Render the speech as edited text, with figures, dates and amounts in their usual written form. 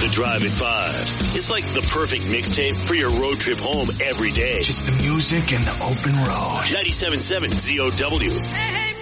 to Drive at 5. It's like the perfect mixtape for your road trip home every day. Just the music and the open road. 97.7 ZOW. Hey,